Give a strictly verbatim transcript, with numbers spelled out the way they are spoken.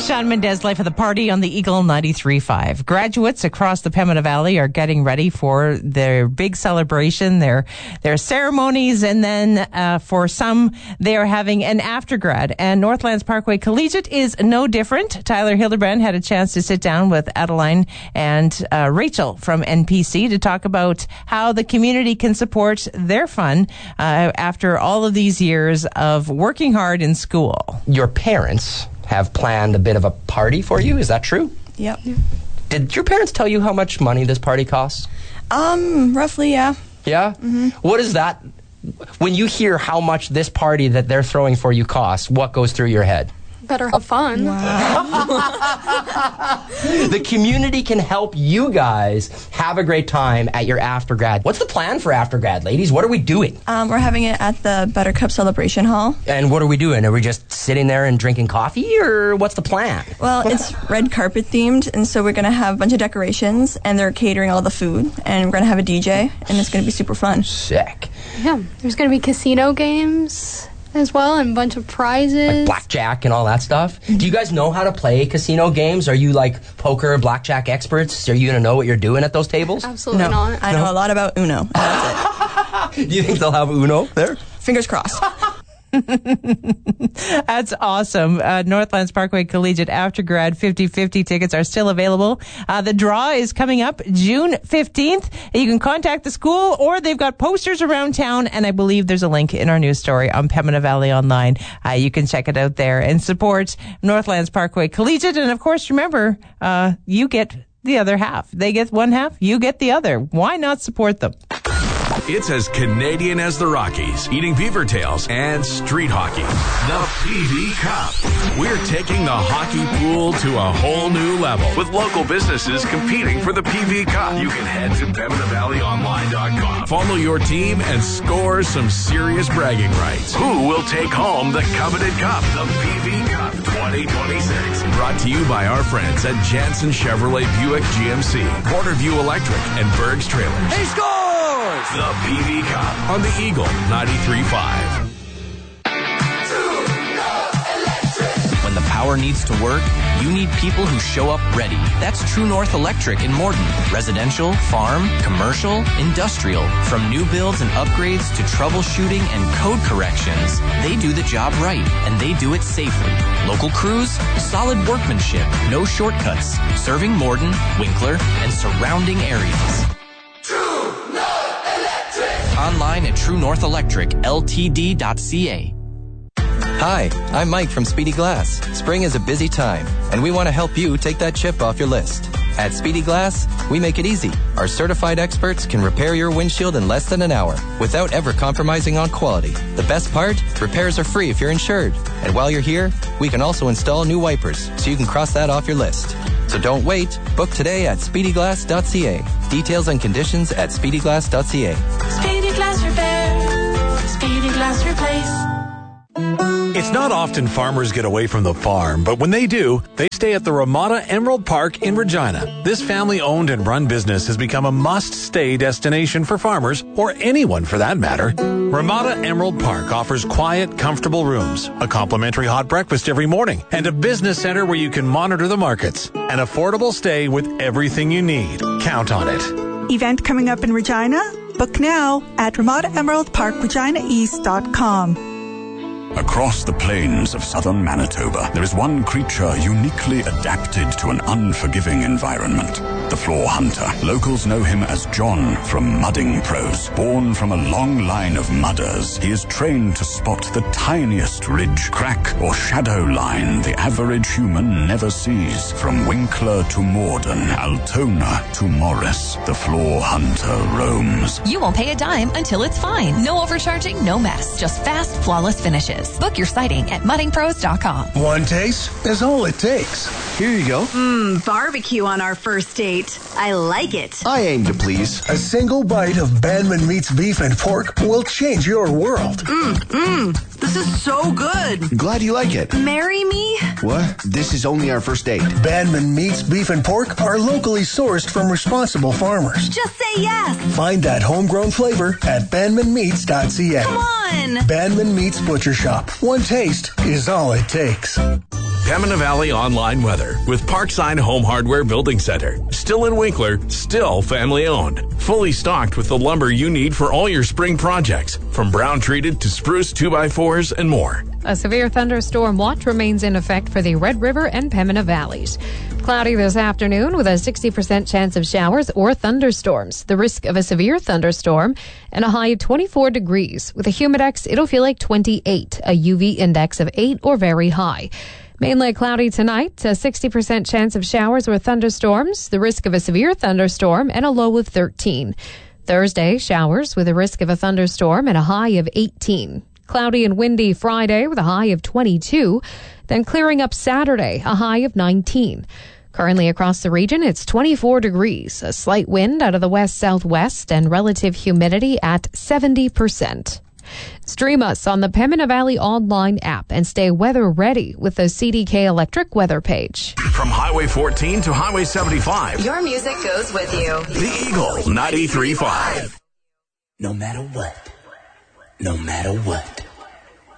Shawn Mendes, Life of the Party on the Eagle ninety-three point five. Graduates across the Pembina Valley are getting ready for their big celebration, their their ceremonies, and then uh, for some, they are having an aftergrad. And Northlands Parkway Collegiate is no different. Tyler Hildebrand had a chance to sit down with Adeline and uh, Rachel from N P C to talk about how the community can support their fun uh, after all of these years of working hard in school. Your parents have planned a bit of a party for you, is that true? Yep. Did your parents tell you how much money this party costs? Um, roughly, yeah. Yeah? Mm-hmm. What is that, when you hear how much this party that they're throwing for you costs, what goes through your head? Better have fun. Wow. The community can help you guys have a great time at your aftergrad. What's the plan for aftergrad, ladies? What are we doing? Um, we're having it at the Buttercup Celebration Hall. And what are we doing? Are we just sitting there and drinking coffee, or what's the plan? Well, it's red carpet themed, and so we're going to have a bunch of decorations, and they're catering all the food, and we're going to have a D J, and it's going to be super fun. Sick. Yeah, there's going to be casino games as well, and a bunch of prizes. Like blackjack and all that stuff. Mm-hmm. Do you guys know how to play casino games? Are you like poker, blackjack experts? Are you going to know what you're doing at those tables? Absolutely no, not. I know no? a lot about Uno. That's it. Do you think they'll have Uno there? Fingers crossed. That's awesome. Uh, Northlands Parkway Collegiate Aftergrad fifty-fifty tickets are still available. Uh, the draw is coming up June fifteenth. You can contact the school, or they've got posters around town, and I believe there's a link in our news story on Pembina Valley Online. Uh, you can check it out there and support Northlands Parkway Collegiate. And of course, remember, uh, you get the other half. They get one half, you get the other. Why not support them? It's as Canadian as the Rockies, eating beaver tails, and street hockey. The P V Cup. We're taking the hockey pool to a whole new level with local businesses competing for the P V Cup. You can head to Pembina Valley Online dot com. Follow your team and score some serious bragging rights. Who will take home the coveted cup? The P V Cup twenty twenty-six. Brought to you by our friends at Jansen Chevrolet Buick G M C, Porterview Electric, and Berg's Trailers. He scores! The P V Cup on the Eagle ninety-three point five. When the power needs to work, you need people who show up ready. That's True North Electric in Morden. Residential, farm, commercial, industrial. From new builds and upgrades to troubleshooting and code corrections, they do the job right, and they do it safely. Local crews, solid workmanship, no shortcuts. Serving Morden, Winkler, and surrounding areas. Online at True North Electric L T D dot C A. Hi, I'm Mike from Speedy Glass. Spring is a busy time, and we want to help you take that chip off your list. At Speedy Glass, we make it easy. Our certified experts can repair your windshield in less than an hour without ever compromising on quality. The best part? Repairs are free if you're insured. And while you're here, we can also install new wipers, so you can cross that off your list. So don't wait. Book today at speedy glass dot c a. Details and conditions at speedy glass dot c a. Speedy Glass Repair. Speedy Glass Replace. It's not often farmers get away from the farm, but when they do, they stay at the Ramada Emerald Park in Regina. This family-owned and run business has become a must-stay destination for farmers, or anyone for that matter. Ramada Emerald Park offers quiet, comfortable rooms, a complimentary hot breakfast every morning, and a business center where you can monitor the markets. An affordable stay with everything you need. Count on it. Event coming up in Regina? Book now at Ramada Emerald Park Regina East dot com. Across the plains of southern Manitoba, there is one creature uniquely adapted to an unforgiving environment. The floor hunter. Locals know him as John from Mudding Pros. Born from a long line of mudders, he is trained to spot the tiniest ridge, crack, or shadow line the average human never sees. From Winkler to Morden, Altona to Morris, the floor hunter roams. You won't pay a dime until it's fine. No overcharging, no mess. Just fast, flawless finishes. Book your sighting at mudding pros dot com. One taste is all it takes. Here you go. Mmm, barbecue on our first date. I like it. I aim to please. A single bite of Bandman Meats beef and pork will change your world. Mmm, mmm. This is so good. Glad you like it. Marry me? What? This is only our first date. Bandman Meats beef and pork are locally sourced from responsible farmers. Just say yes. Find that homegrown flavor at bandman meats dot c a. Come on. Bandman Meats Butcher Shop. One taste is all it takes. Pembina Valley online weather with Parkside Home Hardware Building Center. Still in Winkler, still family owned. Fully stocked with the lumber you need for all your spring projects, from brown treated to spruce two by fours and more. A severe thunderstorm watch remains in effect for the Red River and Pembina Valleys. Cloudy this afternoon with a sixty percent chance of showers or thunderstorms. The risk of a severe thunderstorm and a high of twenty-four degrees. With a humidex, it'll feel like twenty-eight, a U V index of eight or very high. Mainly cloudy tonight, a sixty percent chance of showers or thunderstorms. The risk of a severe thunderstorm and a low of thirteen. Thursday, showers with a risk of a thunderstorm and a high of eighteen. Cloudy and windy Friday with a high of twenty-two. Then clearing up Saturday, a high of nineteen. Currently across the region, it's twenty-four degrees, a slight wind out of the west-southwest, and relative humidity at seventy percent. Stream us on the Pembina Valley online app and stay weather ready with the C D K Electric weather page. From Highway fourteen to Highway seventy-five. Your music goes with you. The Eagle ninety-three point five. No matter what, no matter what,